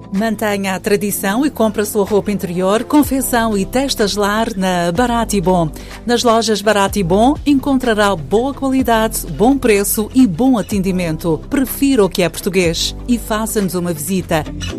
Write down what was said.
Mantenha a tradição e compre a sua roupa interior, confecção e testas lar na Barato e Bom. Nas lojas Barato e Bom encontrará boa qualidade, bom preço e bom atendimento. Prefira o que é português e faça-nos uma visita.